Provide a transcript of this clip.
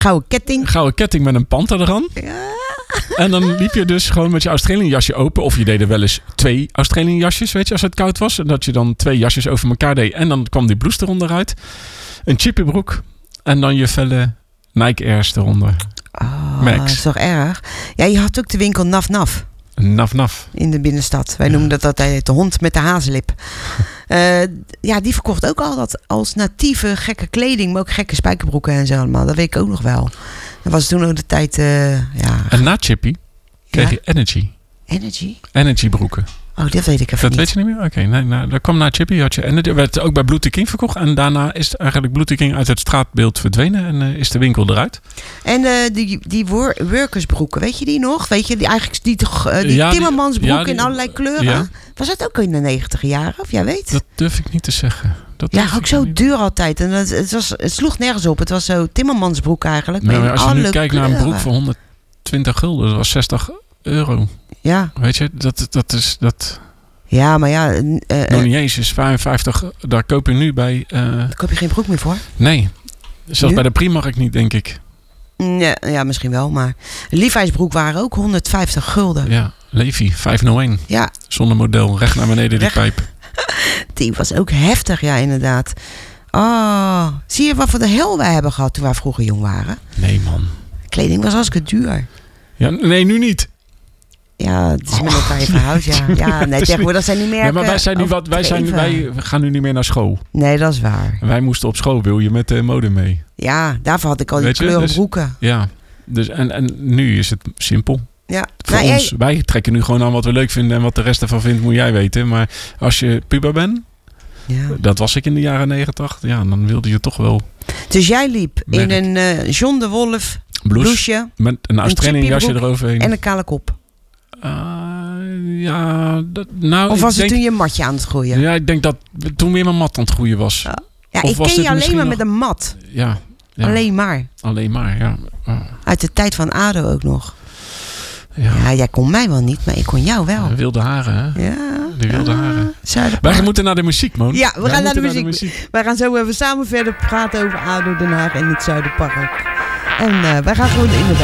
Gouden ketting met een panter eraan. Ja. En dan liep je dus gewoon met je Australian jasje open. Of je deed er wel eens 2 Australian jasjes, weet je, als het koud was. En dat je dan 2 jasjes over elkaar deed. En dan kwam die blouse eronder uit. Een chippy broek. En dan je felle Nike Airs eronder. Oh, Max. dat is toch erg? Ja, je had ook de winkel Naf Naf. Naf Naf. In de binnenstad. Wij noemden dat altijd de hond met de hazellip. Die verkocht ook al dat als natieve gekke kleding. Maar ook gekke spijkerbroeken en zo allemaal. Dat weet ik ook nog wel. Dat was toen ook de tijd... En na Chippy kreeg je Energy. Energy? Energy broeken. Oh, dat weet ik even Dat niet. weet je niet meer? Oké, nee, dat kwam na Chippy. Had je Energy. Werd ook bij Blue King verkocht. En daarna is eigenlijk Blue King uit het straatbeeld verdwenen. En is de winkel eruit. En die workersbroeken, weet je die nog? Weet je, die timmermansbroek in allerlei kleuren. Ja. Was dat ook in de 90 jaren? Of jij weet? Dat durf ik niet te zeggen. Ook zo duur altijd. En het sloeg nergens op. Het was zo timmermansbroek eigenlijk. Nee, maar als je nu kijkt naar een kleuren. broek voor 120 gulden. Dat was 60 euro. Ja. Weet je, dat... Ja, maar ja... nog niet eens, is 55. Daar koop je nu bij... Daar koop je geen broek meer voor? Nee. Zelfs Nu? bij de Primark niet, denk ik. Ja, misschien wel. Maar Levi's broek waren ook 150 gulden. Ja, Levi, 501. Ja. Zonder model, recht naar beneden die pijp. Die was ook heftig, ja, inderdaad. Oh, zie je wat voor de hel wij hebben gehad toen wij vroeger jong waren? Nee, man. Kleding was hartstikke duur. Ja, nee, nu niet. Ja, het is met elkaar je verhuis, ja. Ja, nee, tegenwoordig zijn die merken... Ja, maar wij gaan nu niet meer naar school. Nee, dat is waar. En wij moesten op school, wil je met de mode mee. Ja, daarvoor had ik al die Weet je, kleuren dus- broeken. Ja, dus en nu is het simpel. Ja. Voor Nou, ons, wij trekken nu gewoon aan wat we leuk vinden. En wat de rest ervan vindt, moet jij weten. Maar als je puber bent, ja. dat was ik in de jaren 90. Ja, dan wilde je toch wel Dus jij liep merk. in een John de Wolf blouse blouseje met een Australian jasje chippybroek eroverheen. en een kale kop. Nou, Of was het ik denk, toen je matje aan het groeien? Ja, ik denk dat toen weer mijn mat aan het groeien was. Ja, Of ik was ken dit je alleen misschien maar nog- met een mat. Ja, Alleen maar. alleen maar, ja. Uit de tijd van ADO ook nog. Ja. Ja, jij kon mij wel niet, maar ik kon jou wel. De wilde haren, hè? Ja. De wilde haren. Zuiderpark. Wij moeten naar de muziek, man. Ja, we gaan naar de moeten muziek. Wij gaan zo even samen verder praten over ADO Den Haag en het Zuiderpark. En wij gaan gewoon inderdaad